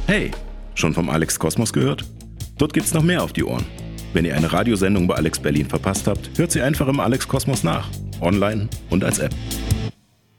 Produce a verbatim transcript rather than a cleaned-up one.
Hey, schon vom Alex Kosmos gehört? Dort gibt's noch mehr auf die Ohren. Wenn ihr eine Radiosendung bei Alex Berlin verpasst habt, hört sie einfach im Alex Kosmos nach. Online und als App.